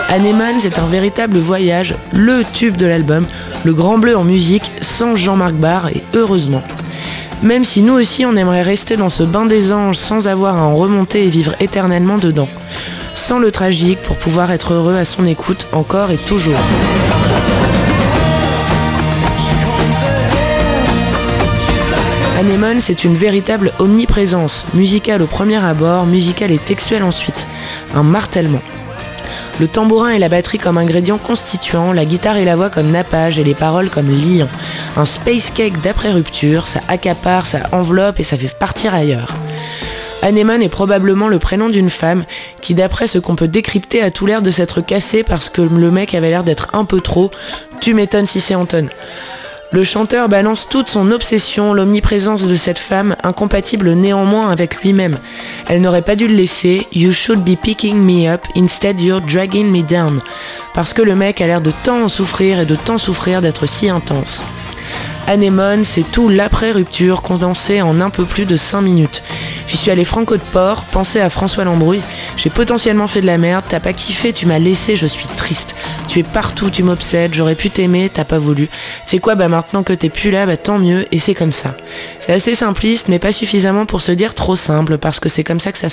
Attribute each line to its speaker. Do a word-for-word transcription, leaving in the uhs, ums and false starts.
Speaker 1: Anémone, c'est un véritable voyage, le tube de l'album, le Grand Bleu en musique, sans Jean-Marc Barr, et heureusement. Même si nous aussi on aimerait rester dans ce bain des anges sans avoir à en remonter et vivre éternellement dedans. Sans le tragique pour pouvoir être heureux à son écoute encore et toujours. Anémone, c'est une véritable omniprésence, musicale au premier abord, musicale et textuelle ensuite. Un martèlement. Le tambourin et la batterie comme ingrédients constituants, la guitare et la voix comme nappage et les paroles comme liant. Un space cake d'après rupture, ça accapare, ça enveloppe et ça fait partir ailleurs. Anémone est probablement le prénom d'une femme qui, d'après ce qu'on peut décrypter, a tout l'air de s'être cassée parce que le mec avait l'air d'être un peu trop. Tu m'étonnes si c'est Anton. Le chanteur balance toute son obsession, l'omniprésence de cette femme, incompatible néanmoins avec lui-même. Elle n'aurait pas dû le laisser. You should be picking me up, instead you're dragging me down. Parce que le mec a l'air de tant en souffrir et de tant souffrir d'être si intense. Anémone, c'est tout l'après-rupture condensé en un peu plus de cinq minutes. J'y suis allé franco de port, pensé à François Lambrouille. J'ai potentiellement fait de la merde, t'as pas kiffé, tu m'as laissé, je suis triste. Tu es partout, tu m'obsèdes, j'aurais pu t'aimer, t'as pas voulu. Tu sais quoi, bah maintenant que t'es plus là, bah tant mieux, et c'est comme ça. C'est assez simpliste, mais pas suffisamment pour se dire trop simple, parce que c'est comme ça que ça se